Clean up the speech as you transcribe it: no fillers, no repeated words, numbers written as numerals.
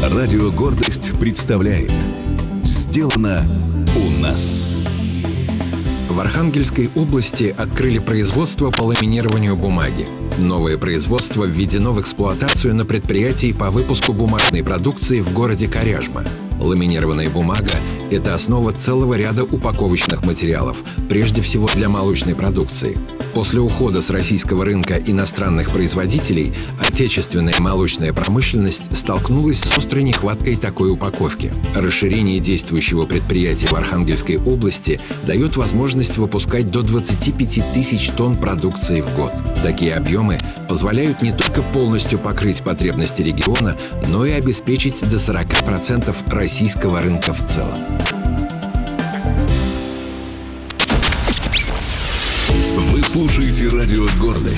Радио «Гордость» представляет «Сделано у нас». В Архангельской области открыли производство по ламинированию бумаги. Новое производство введено в эксплуатацию на предприятии по выпуску бумажной продукции в городе Коряжма. Ламинированная бумага – это основа целого ряда упаковочных материалов, прежде всего для молочной продукции. После ухода с российского рынка иностранных производителей отечественная молочная промышленность столкнулась с острой нехваткой такой упаковки. Расширение действующего предприятия в Архангельской области дает возможность выпускать до 25 тысяч тонн продукции в год. Такие объемы позволяют не только полностью покрыть потребности региона, но и обеспечить до 40% российского рынка в целом. Вы слушаете радио «Гордость».